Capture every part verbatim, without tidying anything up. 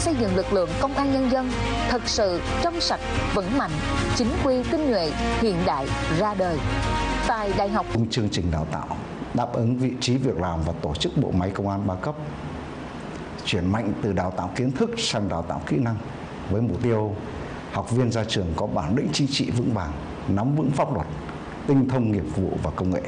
xây dựng lực lượng công an nhân dân thật sự trong sạch, vững mạnh, chính quy, tinh nhuệ, hiện đại ra đời. Tại Đại học, chương trình đào tạo đáp ứng vị trí việc làm và tổ chức bộ máy công an ba cấp, chuyển mạnh từ đào tạo kiến thức sang đào tạo kỹ năng với mục tiêu học viên ra trường có bản lĩnh chính trị vững vàng, nắm vững pháp luật, tinh thông nghiệp vụ và công nghệ.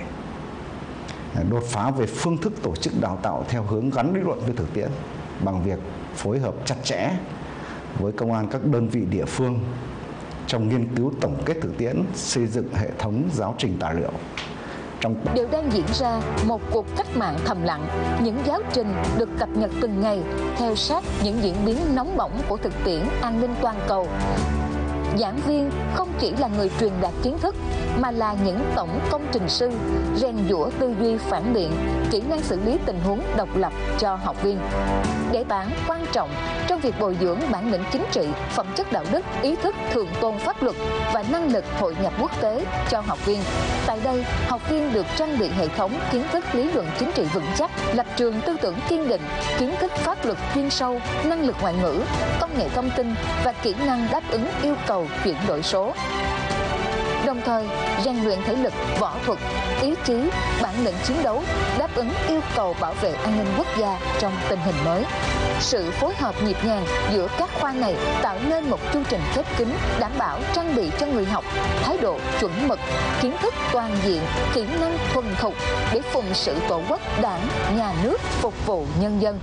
Đột phá về phương thức tổ chức đào tạo theo hướng gắn lý luận với thực tiễn bằng việc phối hợp chặt chẽ với công an các đơn vị địa phương trong nghiên cứu tổng kết thực tiễn, xây dựng hệ thống giáo trình tài liệu. Trong đều đang diễn ra một cuộc cách mạng thầm lặng, những giáo trình được cập nhật từng ngày theo sát những diễn biến nóng bỏng của thực tiễn an ninh toàn cầu. Giảng viên không chỉ là người truyền đạt kiến thức mà là những tổng công trình sư, rèn giũa tư duy phản biện, kỹ năng xử lý tình huống độc lập cho học viên. Đề bản quan trọng trong việc bồi dưỡng bản lĩnh chính trị, phẩm chất đạo đức, ý thức thượng tôn pháp luật và năng lực hội nhập quốc tế cho học viên. Tại đây, học viên được trang bị hệ thống kiến thức lý luận chính trị vững chắc, lập trường tư tưởng kiên định, kiến thức pháp luật chuyên sâu, năng lực ngoại ngữ, công nghệ thông tin và kỹ năng đáp ứng yêu cầu chuyển đổi số. Đồng thời, rèn luyện thể lực, võ thuật, ý chí, bản lĩnh chiến đấu, đáp ứng yêu cầu bảo vệ an ninh quốc gia trong tình hình mới. Sự phối hợp nhịp nhàng giữa các khoa này tạo nên một chương trình khép kín, đảm bảo trang bị cho người học thái độ chuẩn mực, kiến thức toàn diện, kỹ năng thuần thục để phụng sự tổ quốc, đảng, nhà nước, phục vụ nhân dân.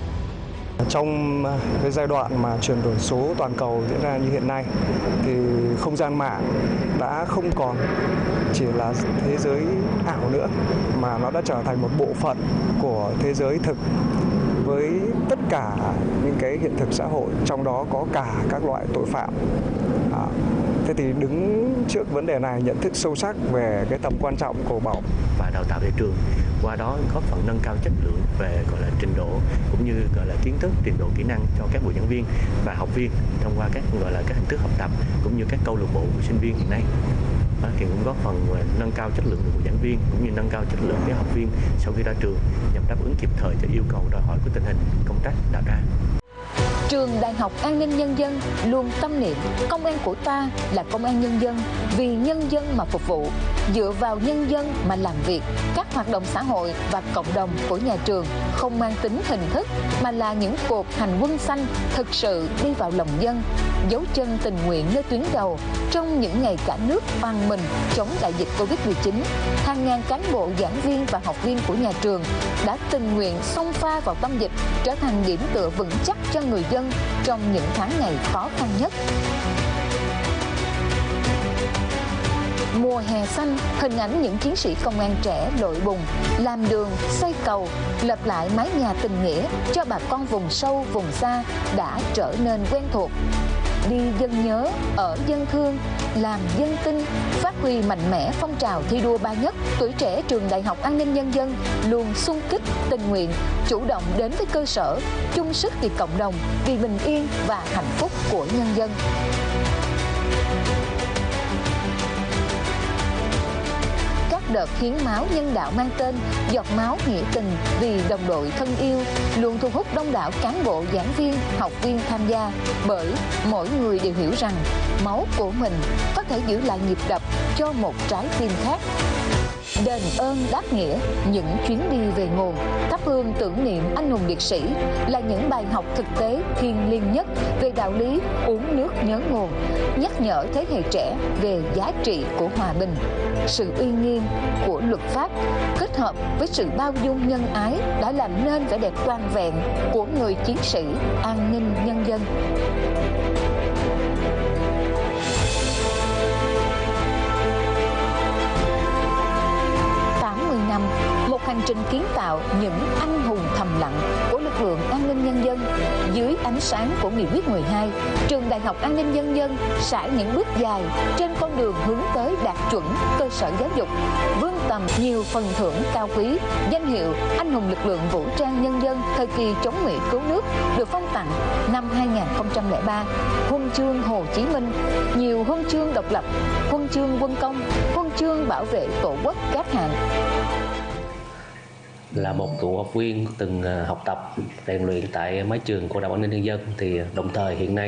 Trong cái giai đoạn mà chuyển đổi số toàn cầu diễn ra như hiện nay thì không gian mạng đã không còn chỉ là thế giới ảo nữa mà nó đã trở thành một bộ phận của thế giới thực với tất cả những cái hiện thực xã hội, trong đó có cả các loại tội phạm. À, thế thì đứng trước vấn đề này, nhận thức sâu sắc về cái tầm quan trọng của bảo và đào tạo tại trường, qua đó góp phần nâng cao chất lượng về gọi là trình độ cũng như gọi là kiến thức, trình độ kỹ năng cho các bộ giảng viên và học viên thông qua các gọi là các hình thức học tập cũng như các câu lạc bộ của sinh viên hiện nay. Đó, thì cũng góp phần nâng cao chất lượng đội ngũ giảng viên cũng như nâng cao chất lượng các học viên sau khi ra trường nhằm đáp ứng kịp thời cho yêu cầu đòi hỏi của tình hình công tác đặt ra. Trường Đại học An ninh Nhân dân luôn tâm niệm công an của ta là công an nhân dân, vì nhân dân mà phục vụ, dựa vào nhân dân mà làm việc. Các hoạt động xã hội và cộng đồng của nhà trường không mang tính hình thức mà là những cuộc hành quân xanh thực sự đi vào lòng dân, dấu chân tình nguyện nơi tuyến đầu. Trong những ngày cả nước oằn mình chống đại dịch Covid mười chín, hàng ngàn cán bộ, giảng viên và học viên của nhà trường đã tình nguyện xông pha vào tâm dịch, trở thành điểm tựa vững chắc cho người dân trong những tháng ngày khó khăn nhất. Mùa hè xanh, hình ảnh những chiến sĩ công an trẻ lội bùn, làm đường, xây cầu, lập lại mái nhà tình nghĩa cho bà con vùng sâu, vùng xa đã trở nên quen thuộc. Đi dân nhớ, ở dân thương, làm dân tin, phát huy mạnh mẽ phong trào thi đua ba nhất, tuổi trẻ trường Đại học An ninh Nhân dân luôn xung kích, tình nguyện, chủ động đến với cơ sở, chung sức vì cộng đồng, vì bình yên và hạnh phúc của nhân dân. Đợt hiến máu nhân đạo mang tên Giọt máu nghĩa tình vì đồng đội thân yêu luôn thu hút đông đảo cán bộ, giảng viên, học viên tham gia, bởi mỗi người đều hiểu rằng máu của mình có thể giữ lại nhịp đập cho một trái tim khác. Đền ơn đáp nghĩa, những chuyến đi về nguồn, thắp hương tưởng niệm anh hùng liệt sĩ là những bài học thực tế thiêng liêng nhất về đạo lý uống nước nhớ nguồn, nhắc nhở thế hệ trẻ về giá trị của hòa bình, sự uy nghiêm của luật pháp kết hợp với sự bao dung nhân ái đã làm nên vẻ đẹp toàn vẹn của người chiến sĩ an ninh nhân dân. Một hành trình kiến tạo những anh hùng thầm lặng của lực lượng an ninh nhân dân. Dưới ánh sáng của nghị quyết mười hai, trường Đại học An ninh Nhân dân sải những bước dài trên con đường hướng tới đạt chuẩn cơ sở giáo dục, vươn tầm nhiều phần thưởng cao quý, danh hiệu anh hùng lực lượng vũ trang nhân dân thời kỳ chống Mỹ cứu nước được phong tặng năm hai nghìn không trăm lẻ ba, huân chương Hồ Chí Minh, nhiều huân chương độc lập, huân chương quân công, huân chương bảo vệ tổ quốc các hạng. Là một cựu học viên từng học tập rèn luyện tại mái trường của Đại học An ninh Nhân dân thì đồng thời hiện nay